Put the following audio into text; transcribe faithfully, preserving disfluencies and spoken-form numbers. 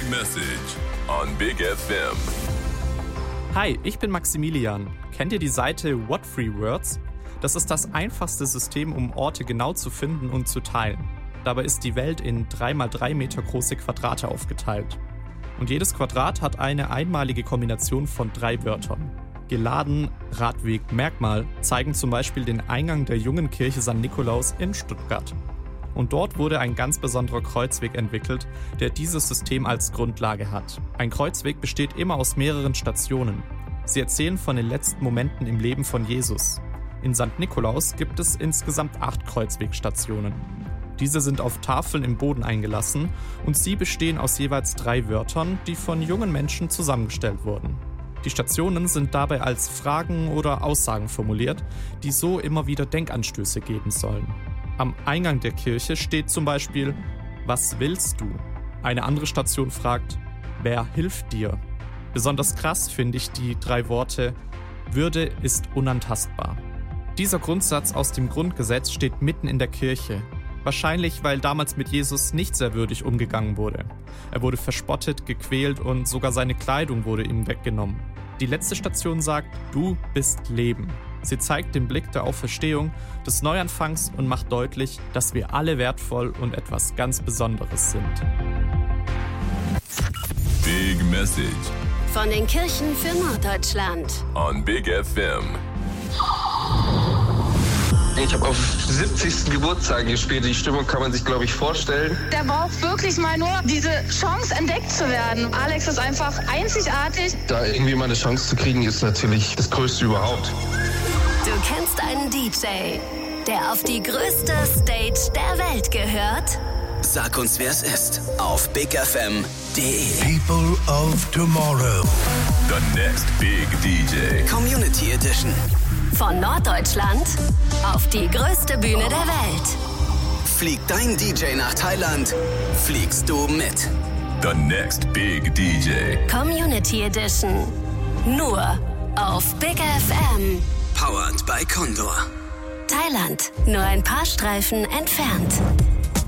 Message on Big F M. Hi, ich bin Maximilian. Kennt ihr die Seite What Three Words? Das ist das einfachste System, um Orte genau zu finden und zu teilen. Dabei ist die Welt in drei mal drei Meter große Quadrate aufgeteilt. Und jedes Quadrat hat eine einmalige Kombination von drei Wörtern. Geladen, Radweg, Merkmal zeigen zum Beispiel den Eingang der jungen Kirche Sankt Nikolaus in Stuttgart. Und dort wurde ein ganz besonderer Kreuzweg entwickelt, der dieses System als Grundlage hat. Ein Kreuzweg besteht immer aus mehreren Stationen. Sie erzählen von den letzten Momenten im Leben von Jesus. In Sankt Nikolaus gibt es insgesamt acht Kreuzwegstationen. Diese sind auf Tafeln im Boden eingelassen und sie bestehen aus jeweils drei Wörtern, die von jungen Menschen zusammengestellt wurden. Die Stationen sind dabei als Fragen oder Aussagen formuliert, die so immer wieder Denkanstöße geben sollen. Am Eingang der Kirche steht zum Beispiel: Was willst du? Eine andere Station fragt: Wer hilft dir? Besonders krass finde ich die drei Worte: Würde ist unantastbar. Dieser Grundsatz aus dem Grundgesetz steht mitten in der Kirche. Wahrscheinlich, weil damals mit Jesus nicht sehr würdig umgegangen wurde. Er wurde verspottet, gequält und sogar seine Kleidung wurde ihm weggenommen. Die letzte Station sagt: Du bist Leben. Sie zeigt den Blick der Auferstehung, des Neuanfangs und macht deutlich, dass wir alle wertvoll und etwas ganz Besonderes sind. Big Message Von den Kirchen für Norddeutschland on Big F M. Ich habe auf siebzigsten Geburtstag gespielt. Die Stimmung kann man sich, glaube ich, vorstellen. Der braucht wirklich mal nur diese Chance, entdeckt zu werden. Alex ist einfach einzigartig. Da irgendwie mal eine Chance zu kriegen, ist natürlich das Größte überhaupt. Du kennst einen D J, der auf die größte Stage der Welt gehört? Sag uns, wer es ist, auf big f m punkt d e. People of Tomorrow. The next big D J. Community Edition. Von Norddeutschland auf die größte Bühne der Welt. Fliegt dein D J nach Thailand, fliegst du mit. The next big D J. Community Edition. Nur auf Big F M. Powered by Condor. Thailand, nur ein paar Streifen entfernt.